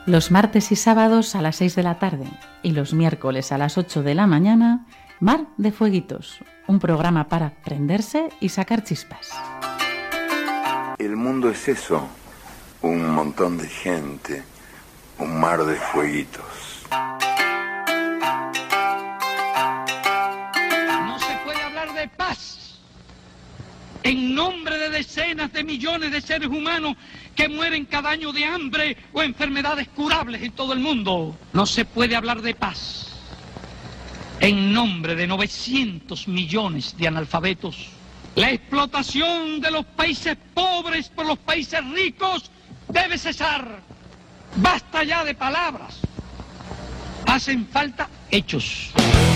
Los martes y sábados a las 6 de la tarde y los miércoles a las 8 de la mañana, Mar de Fueguitos, un programa para prenderse y sacar chispas. El mundo es eso, un montón de gente, un mar de fueguitos. No se puede hablar de paz en nombre de decenas de millones de seres humanos que mueren cada año de hambre o enfermedades curables en todo el mundo. No se puede hablar de paz en nombre de 900 millones de analfabetos. La explotación de los países pobres por los países ricos debe cesar. Basta ya de palabras. Hacen falta hechos.